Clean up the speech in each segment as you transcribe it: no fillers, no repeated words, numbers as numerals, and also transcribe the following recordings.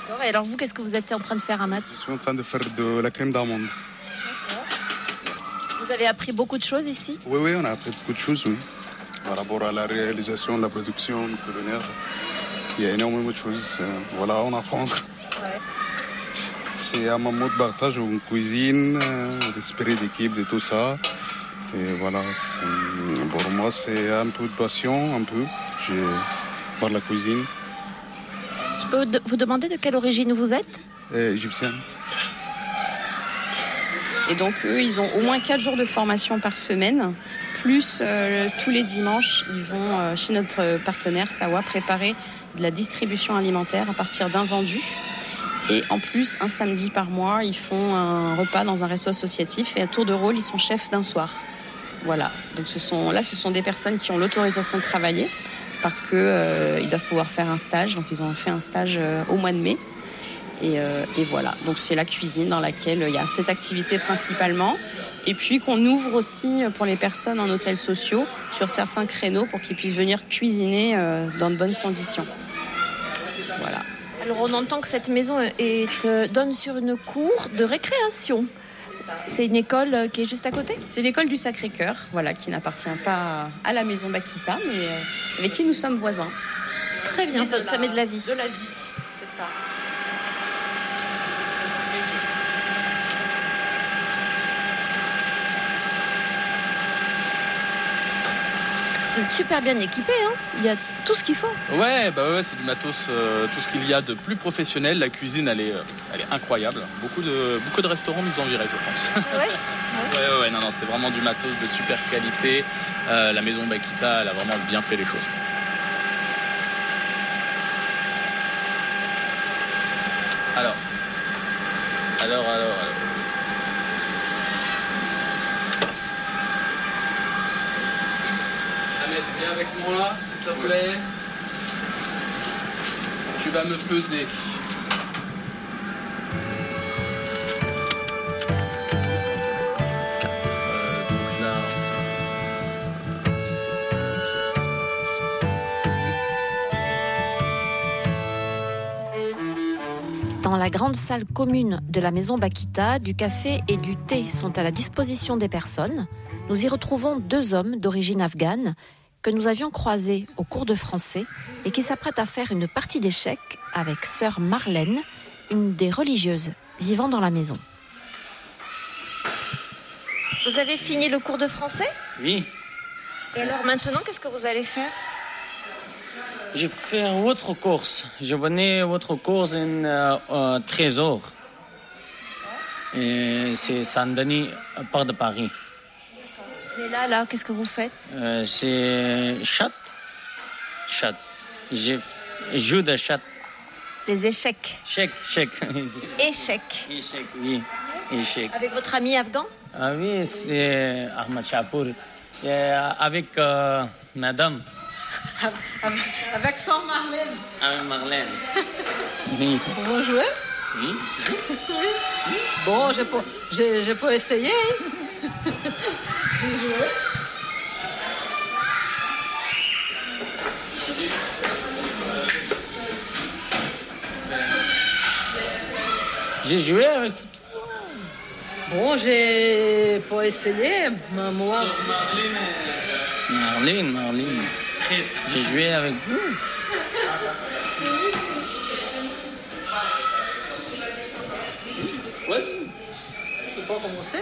D'accord. Et alors vous, qu'est-ce que vous êtes en train de faire, Amat? Je suis en train de faire de la crème d'amande. Vous avez appris beaucoup de choses ici? Oui, on a appris beaucoup de choses, oui. Par rapport à la réalisation de la production culinaire, il y a énormément de choses. On apprend. Ouais. C'est un moment de partage, une cuisine, l'esprit d'équipe, de tout ça. Et voilà, pour moi, c'est un peu de passion, par la cuisine. Je peux vous demander de quelle origine vous êtes? Égyptienne. Et donc, eux, ils ont au moins 4 jours de formation par semaine. Plus, tous les dimanches, ils vont, chez notre partenaire Sawa, préparer de la distribution alimentaire à partir d'invendus. Et en plus, un samedi par mois, ils font un repas dans un resto associatif. Et à tour de rôle, ils sont chefs d'un soir. Voilà. Donc, ce sont des personnes qui ont l'autorisation de travailler parce qu'ils doivent pouvoir faire un stage. Donc, ils ont fait un stage au mois de mai. Et voilà. Donc, c'est la cuisine dans laquelle il y a cette activité principalement. Et puis, qu'on ouvre aussi pour les personnes en hôtels sociaux sur certains créneaux pour qu'ils puissent venir cuisiner dans de bonnes conditions. Voilà. Alors, on entend que cette maison donne sur une cour de récréation. C'est une école qui est juste à côté? C'est l'école du Sacré-Cœur, voilà, qui n'appartient pas à la maison Bakita, mais avec qui nous sommes voisins. Très bien, ça met de la vie. De la vie, c'est ça. Vous êtes super bien équipés, hein. Il y a tout ce qu'il faut. Ouais, c'est du matos, tout ce qu'il y a de plus professionnel. La cuisine, elle est incroyable. Beaucoup de restaurants nous enviraient, je pense. Ouais, non, c'est vraiment du matos de super qualité. La maison Bakita, elle a vraiment bien fait les choses. Alors. Viens avec moi, s'il te plaît. Tu vas me peser. Donc là... Dans la grande salle commune de la maison Bakita, du café et du thé sont à la disposition des personnes. Nous y retrouvons 2 hommes d'origine afghane que nous avions croisés au cours de français et qui s'apprêtent à faire une partie d'échecs avec sœur Marlène, une des religieuses vivant dans la maison. Vous avez fini le cours de français? Oui. Et alors maintenant, qu'est-ce que vous allez faire? Je fais autre course. Je venais autre course en Trésor. Et c'est Saint-Denis, part de Paris. Et là, qu'est-ce que vous faites? C'est chat. Je joue de chat. Les échecs. Échec. Échecs. Échec, oui. Échec. Avec votre ami afghan? Ah oui, c'est Ahmad Chapour. Avec madame. Avec sœur Marlène. Avec Marlène. Oui. Bon joueur? Oui. Bon, j'ai pas essayé. J'ai joué avec toi. Bon, j'ai pas essayé, mais moi aussi. Marlène. J'ai joué avec vous. Vas-y. Tu peux commencer?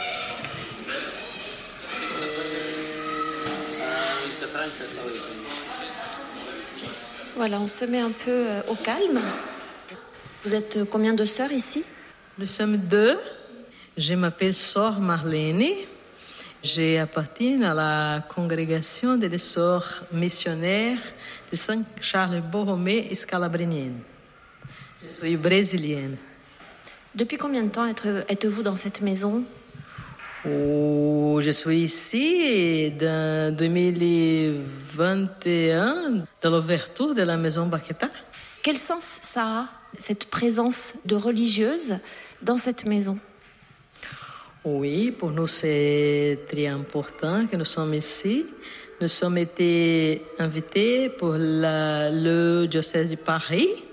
Voilà, on se met un peu au calme. Vous êtes combien de sœurs ici? Nous sommes 2. Je m'appelle Sœur Marlène. J'appartiens à la congrégation des sœurs missionnaires de Saint-Charles Borromée et Scalabrinienne. Je suis brésilienne. Depuis combien de temps êtes-vous dans cette maison? Je suis ici en 2021, de l'ouverture de la maison Bakita. Quel sens ça a, cette présence de religieuses dans cette maison? Oui, pour nous c'est très important que nous sommes ici. Nous sommes été invités pour le diocèse de Paris